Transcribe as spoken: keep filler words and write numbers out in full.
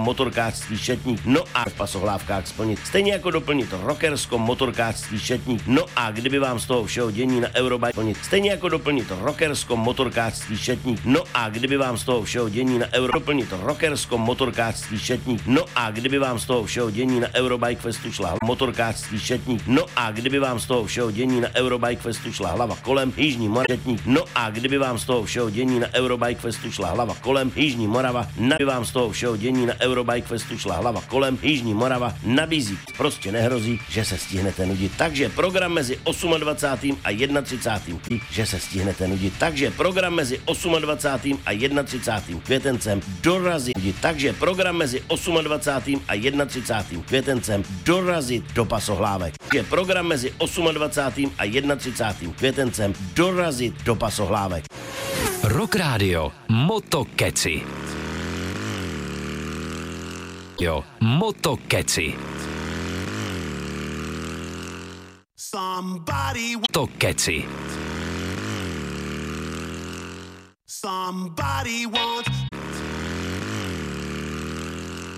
motorkářství šatník, no a v pasohlávkách splnit. Stejně jako doplnit rockersko motorkářství šatník, no a kdyby vám z toho všeho dění na Eurobike splnit. Stejně jako doplnit rockersko motorkářství šatník, no a kdyby vám z toho všeho dění na Euro doplnit rockersko motorkářství šatník, no a kdyby vám z toho všeho dění na Eurobike Festu šla motorkářství šatník, no a kdyby vám z toho všeho dění na Eurobike Festu šla hlava kolem Jižní Morava, no a kdyby vám z toho všeho dění na Eurobike Festu šla hlava kolem Jižní Morava, kdyby vám z toho všeho dění na Eurobike Festu šla hlava kolem Jižní Morava, nabízí, prostě nehrozí, že se stihnete nudit. Takže program mezi dvacátým osmým a třicátým prvním že se stihnete nudit. Takže program mezi dvacátým osmým a třicátým prvním květencem dorazit. Takže program mezi dvacátým osmým a třicátým prvním květencem dorazit do pasohlávek. Je program mezi dvacátým osmým a třicátým prvním květencem dorazit do pasohlávek. Rock Radio Motokeci. Jo, Motokeci. Somebody Motokeci. Somebody wants